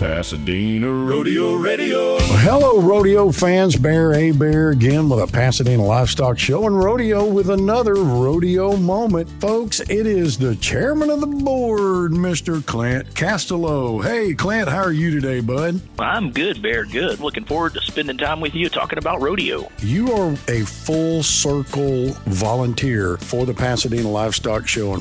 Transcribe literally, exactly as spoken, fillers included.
Pasadena Rodeo Radio. Hello, rodeo fans. Bear A. Bear again with a Pasadena Livestock Show and Rodeo with another rodeo moment. Folks, it is the chairman of the board, Mister Clint Castello. Hey, Clint, how are you today, bud? I'm good, Bear, good. Looking forward to spending time with you talking about rodeo. You are a full circle volunteer for the Pasadena Livestock Show and